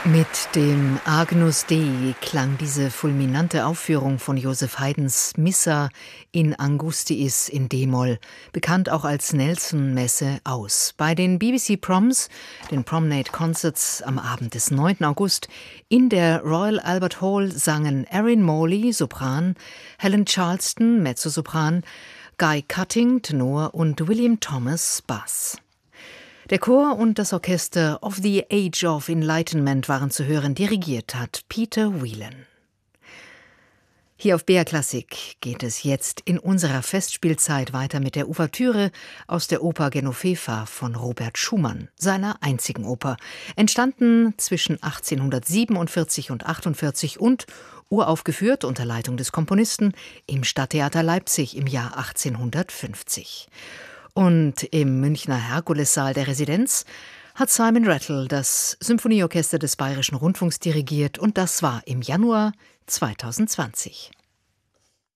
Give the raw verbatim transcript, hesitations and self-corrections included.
Mit dem Agnus Dei klang diese fulminante Aufführung von Joseph Haydns Missa in Angustiis in D-Moll, bekannt auch als Nelson-Messe, aus. Bei den B B C Proms, den Promenade Concerts am Abend des neunten August, in der Royal Albert Hall sangen Erin Morley, Sopran, Helen Charleston, Mezzosopran, Guy Cutting, Tenor und William Thomas, Bass. Der Chor und das Orchester of the Age of Enlightenment waren zu hören, dirigiert hat Peter Whelan. Hier auf B R Klassik geht es jetzt in unserer Festspielzeit weiter mit der Ouvertüre aus der Oper Genoveva von Robert Schumann, seiner einzigen Oper, entstanden zwischen achtzehnhundertsiebenundvierzig und achtundvierzig und uraufgeführt unter Leitung des Komponisten im Stadttheater Leipzig im Jahr achtzehnhundertfünfzig. Und im Münchner Herkulessaal der Residenz hat Simon Rattle das Symphonieorchester des Bayerischen Rundfunks dirigiert, und das war im Januar zweitausendzwanzig.